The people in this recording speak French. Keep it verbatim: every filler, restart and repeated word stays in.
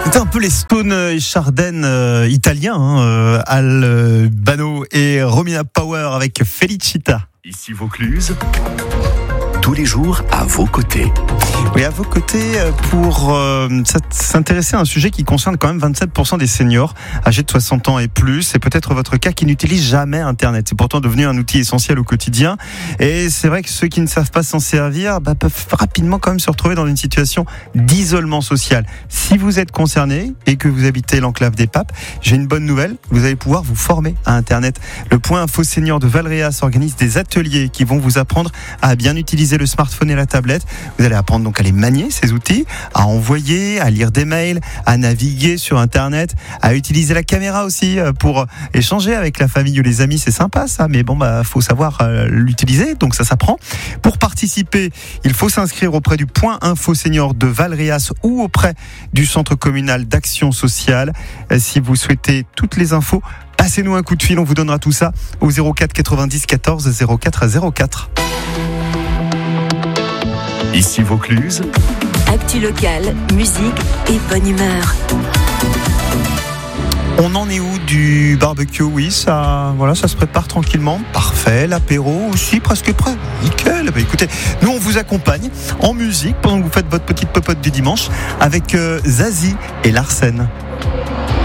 C'était un peu les Stones et Chardin euh, italiens, hein, euh, Albano et Romina Power avec Felicita. Ici Vaucluse, tous les jours à vos côtés. Oui, à vos côtés pour euh, s'intéresser à un sujet qui concerne quand même vingt-sept pour cent des seniors âgés de soixante ans et plus. C'est peut-être votre cas qui n'utilise jamais Internet. C'est pourtant devenu un outil essentiel au quotidien. Et c'est vrai que ceux qui ne savent pas s'en servir bah, peuvent rapidement quand même se retrouver dans une situation d'isolement social. Si vous êtes concerné et que vous habitez l'enclave des Papes, j'ai une bonne nouvelle. Vous allez pouvoir vous former à Internet. Le Point Info Senior de Valréas organise des ateliers qui vont vous apprendre à bien utiliser le smartphone et la tablette. Vous allez apprendre donc à les manier, ces outils, à envoyer, à lire des mails, à naviguer sur Internet, à utiliser la caméra aussi pour échanger avec la famille ou les amis. C'est sympa ça, mais bon, bah, faut savoir euh, l'utiliser, donc ça s'apprend. Pour participer, il faut s'inscrire auprès du Point Info Senior de Valréas ou auprès du Centre communal d'action sociale. Si vous souhaitez toutes les infos, passez-nous un coup de fil, on vous donnera tout ça au zéro quatre quatre-vingt-dix quatorze zéro quatre zéro quatre. Ici Vaucluse, actu locale, musique et bonne humeur. On en est où du barbecue? Oui, ça, voilà, ça se prépare tranquillement. Parfait, l'apéro aussi presque prêt. Nickel. Bah, écoutez, nous on vous accompagne en musique pendant que vous faites votre petite popote du dimanche avec euh, Zazie et Larsen.